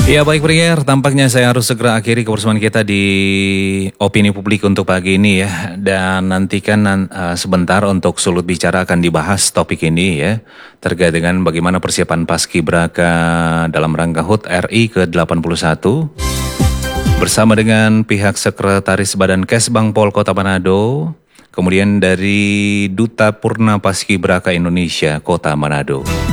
Ya baik pendengar, tampaknya saya harus segera akhiri kebersamaan kita di opini publik untuk pagi ini ya. Dan nantikan sebentar untuk Sulut Bicara akan dibahas topik ini ya. Terkait dengan bagaimana persiapan Paskibraka dalam rangka HUT RI ke-81. Bersama dengan pihak Sekretaris Badan Kesbang Pol Kota Manado. Kemudian dari Duta Purna Paskibraka Indonesia Kota Manado.